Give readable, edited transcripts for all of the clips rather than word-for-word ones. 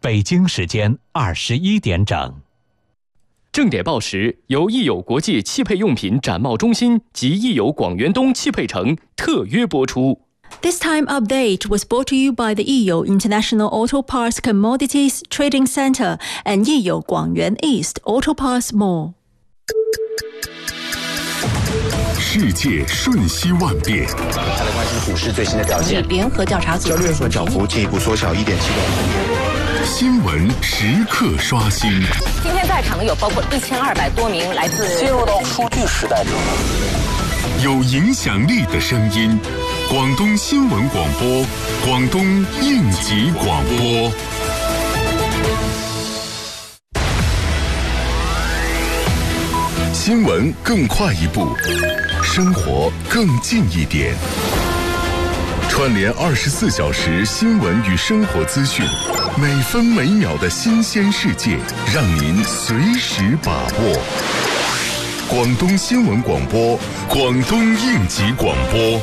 北京时间21点整。 正点报时由益友国际汽配用品展贸中心及益友广元东汽配城特约播出。 This time update was brought to you by the Yiyo International Auto Parts Commodities Trading Center and Yiyo Guangyuan East Auto Parts Mall。 世界瞬息万变， 再来关心股市最新的表现。 联合调查组交易日涨幅进一步缩小1.7个百分点。 新闻时刻刷新。 今天在场的有包括1200多名来自进入到数据时代之后， 有影响力的声音，广东新闻广播，广东应急广播。新闻更快一步，生活更近一点。串联24小时新闻与生活资讯，每分每秒的新鲜世界，让您随时把握。广东新闻广播，广东应急广播。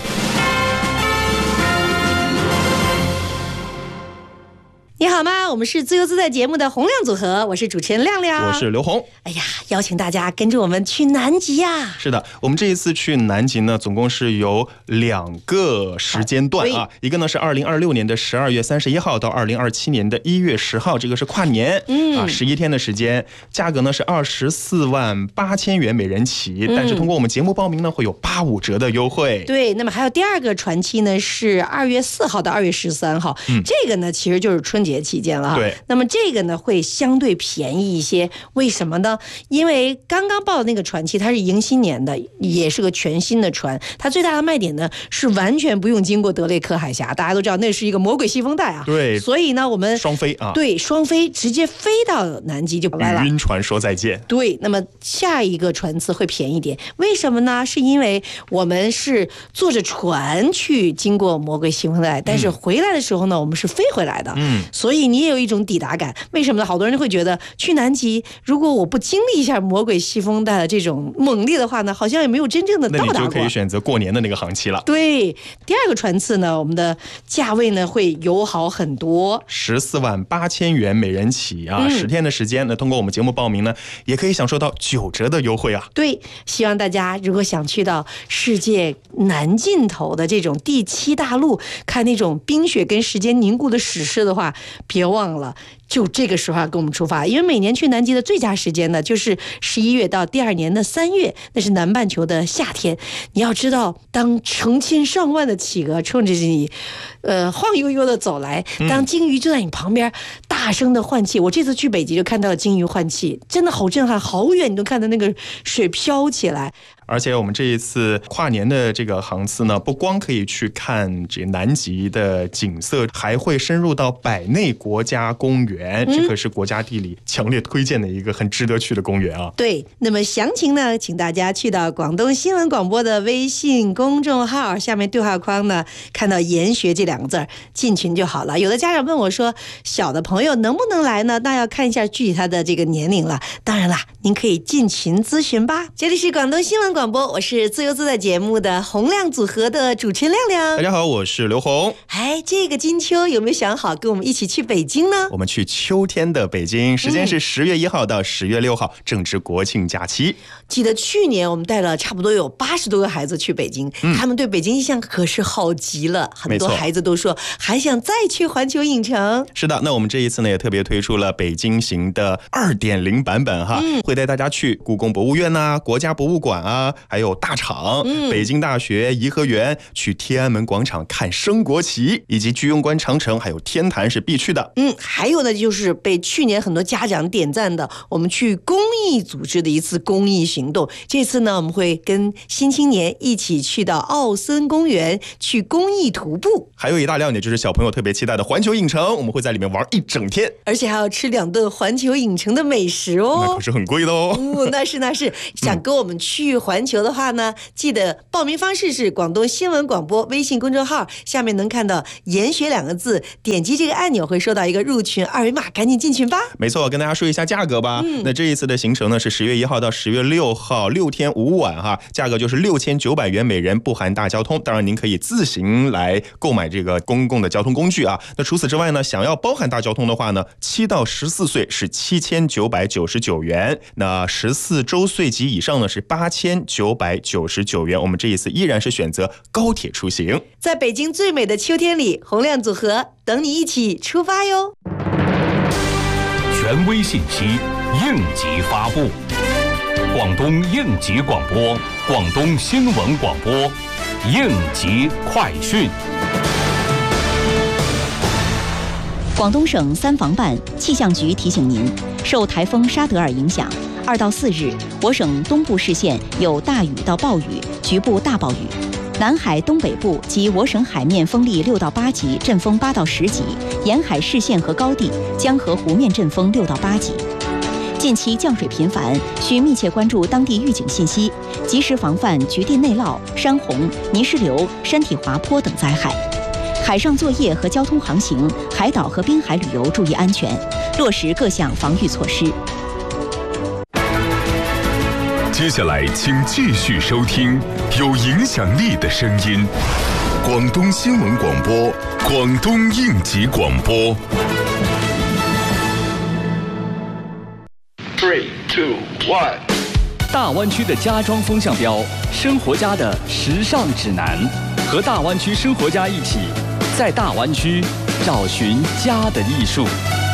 你好吗？我们是自由自在节目的洪亮组合，我是主持人亮亮， 我是刘红。 哎呀，邀请大家跟着我们去南极呀！ 是的，我们这一次去南极呢，总共是有2个时间段啊，一个呢是2026年的12月31号到2027年的1月10号，这个是跨年，11天的时间，价格呢是24万8千元每人起，但是通过我们节目报名呢，会有85折的优惠。 对，那么还有第2个船期呢是2月4号到2月13号，这个呢其实就是春节期间了哈。 对， 那么这个呢会相对便宜一些，为什么呢？因为刚刚报的那个船期它是迎新年的，也是个全新的船，它最大的卖点呢是完全不用经过德雷克海峡，大家都知道那是一个魔鬼西风带啊。 对， 所以呢我们双飞啊， 对，双飞直接飞到南极就来了， 与晕船说再见。 对，那么下一个船次会便宜点，为什么呢？是因为我们是坐着船去经过魔鬼西风带，但是回来的时候呢，我们是飞回来的，所以你也有一种抵达感。为什么呢？好多人会觉得去南极，如果我不经历一下魔鬼西风带的这种猛烈的话呢，好像也没有真正的到达过。 那你就可以选择过年的那个航期了。 对，第2个船次呢，我们的价位呢会友好很多 ，14万8千元每人起啊，10天的时间，那通过我们节目报名呢，也可以享受到9折的优惠啊。 对，希望大家如果想去到世界南尽头的这种第7大陆，看那种冰雪跟时间凝固的史诗的话，别忘了就这个时候要跟我们出发，因为每年去南极的最佳时间呢，就是11月到第2年的3月，那是南半球的夏天。你要知道，当成千上万的企鹅冲着你，晃悠悠的走来，当鲸鱼就在你旁边大声的换气。我这次去北极就看到了鲸鱼换气，真的好震撼，好远你都看到那个水飘起来。 而且我们这一次跨年的这个航次呢，不光可以去看这南极的景色，还会深入到百内国家公园，这可是国家地理强烈推荐的一个很值得去的公园啊。 对，那么详情呢，请大家去到广东新闻广播的微信公众号，下面对话框呢看到研学这2个字，进群就好了。有的家长问我说，小的朋友能不能来呢？那要看一下具体他的这个年龄了。当然啦，您可以进群咨询吧。这里是广东新闻广播，我是自由自在节目的洪亮组合的主持人亮亮。 大家好，我是刘红。 这个金秋有没有想好跟我们一起去北京呢？ 我们去秋天的北京，时间是10月1号到10月6号，正值国庆假期。 记得去年我们带了差不多有80多个孩子去北京，他们对北京印象可是好极了，很多孩子都说还想再去环球影城。 是的，那我们这一次呢也特别推出了北京行的2.0版本哈，会带大家去故宫博物院啊、国家博物馆啊，还有大厂、北京大学、颐和园，去天安门广场看升国旗，以及居庸关长城还有天坛是必去的。 还有呢就是被去年很多家长点赞的，我们去公益组织的一次公益行动。这次呢我们会跟新青年一起去到奥森公园去公益徒步， 还有一大亮点就是小朋友特别期待的环球影城，我们会在里面玩1整天， 而且还要吃2顿环球影城的美食哦， 那可是很贵的哦。 那是想跟我们去环环球的话呢，记得报名方式是广东新闻广播微信公众号，下面能看到研学2个字，点击这个按钮会收到一个入群二维码，赶紧进群吧。 没错，跟大家说一下价格吧。那这一次的行程呢是10月1号到10月6号，6天5晚哈，价格就是6900元每人，不含大交通。当然您可以自行来购买这个公共的交通工具啊。那除此之外呢，想要包含大交通的话呢，7到14岁是7999元，那14周岁及以上呢是8999元。我们这一次依然是选择高铁出行。 在北京最美的秋天里，洪亮组合等你一起出发哟。 权威信息，应急发布。广东应急广播，广东新闻广播，应急快讯。 广东省3防办气象局提醒您，受台风沙德尔影响，2到4日，我省东部市县有大雨到暴雨，局部大暴雨。南海东北部及我省海面风力6到8级，阵风8到10级；沿海市县和高地、江河湖面阵风6到8级。近期降水频繁，需密切关注当地预警信息，及时防范局地内涝、山洪、泥石流、山体滑坡等灾害。海上作业和交通航行，海岛和滨海旅游注意安全，落实各项防御措施。 接下来请继续收听有影响力的声音，广东新闻广播，广东应急广播。 3, 2, 1。 大湾区的家装风向标，生活家的时尚指南，和大湾区生活家一起，在大湾区找寻家的艺术。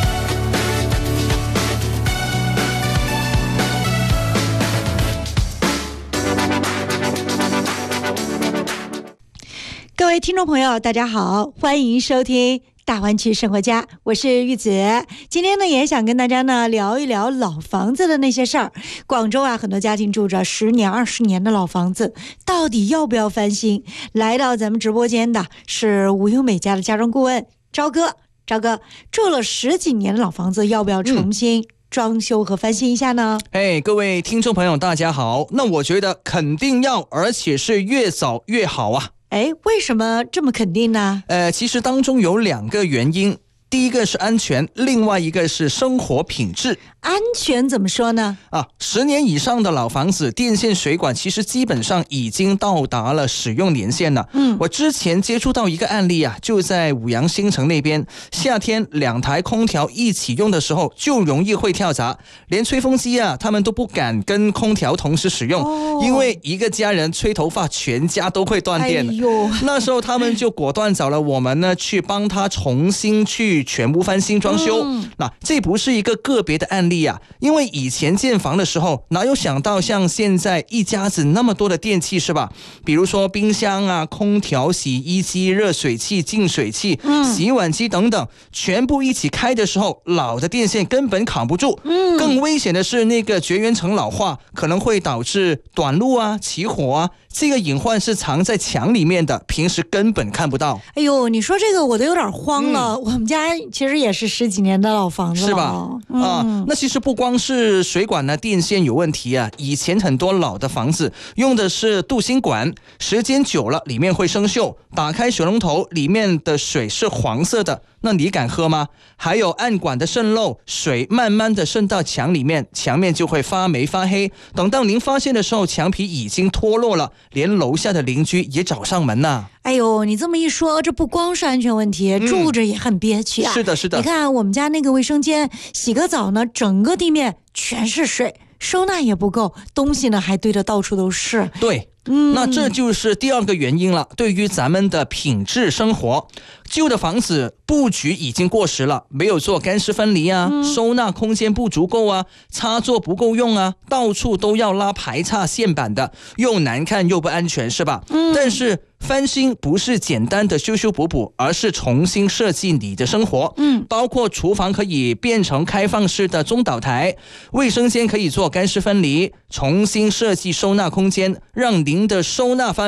各位听众朋友，大家好，欢迎收听大湾区生活家，我是玉子。今天呢，也想跟大家呢聊一聊老房子的那些事儿。广州啊，很多家庭住着10年、20年的老房子，到底要不要翻新？来到咱们直播间的是无忧美家的家装顾问赵哥。赵哥，住了10几年的老房子，要不要重新装修和翻新一下呢？ 各位听众朋友，大家好。那我觉得肯定要，而且是越早越好啊。 为什么这么肯定呢？ 其实当中有2个原因，第一个是安全，另外一个是生活品质。 安全怎么说呢 ？10年以上的老房子，电线水管其实基本上已经到达了使用年限了。我之前接触到一个案例啊，就在五羊新城那边，夏天2台空调一起用的时候就容易会跳闸，连吹风机啊他们都不敢跟空调同时使用，因为一个家人吹头发，全家都会断电。那时候他们就果断找了我们呢，去帮他重新去全部翻新装修。那这不是一个个别的案例啊，因为以前建房的时候哪有想到像现在一家子那么多的电器是吧？比如说冰箱啊、空调、洗衣机、热水器、净水器、洗碗机等等，全部一起开的时候，老的电线根本扛不住。更危险的是那个绝缘层老化，可能会导致短路啊、起火啊，这个隐患是藏在墙里面的，平时根本看不到。 你说这个我都有点慌了。我们家其实也是10几年的老房子了， 是吧？那其实不光是水管呢、电线有问题啊，以前很多老的房子用的是镀锌管，时间久了里面会生锈，打开水龙头里面的水是黄色的，那你敢喝吗？还有暗管的渗漏，水慢慢的渗到墙里面，墙面就会发霉发黑，等到您发现的时候，墙皮已经脱落了，连楼下的邻居也找上门了。 你这么一说，这不光是安全问题，住着也很憋屈啊。 是的，是的。 你看我们家那个卫生间，洗个澡呢，整个地面全是水，收纳也不够，东西呢还堆得到处都是。 对。那这就是第2个原因了。对于咱们的品质生活，旧的房子布局已经过时了，没有做干湿分离啊，收纳空间不足够啊，插座不够用啊，到处都要拉排插线板的，又难看又不安全，是吧？但是翻新不是简单的修修补补，而是重新设计你的生活。包括厨房可以变成开放式的中岛台，卫生间可以做干湿分离，重新设计收纳空间，让您的收纳翻倍，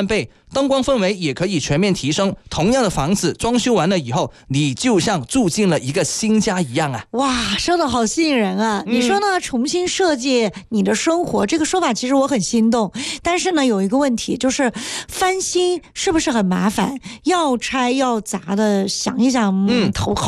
灯光氛围也可以全面提升。同样的房子装修完了以后，你就像住进了一个新家一样啊！ 哇，说的好吸引人啊！你说呢？重新设计你的生活，这个说法其实我很心动。但是呢，有一个问题就是翻新是不是很麻烦？要拆要砸的，想一想，头好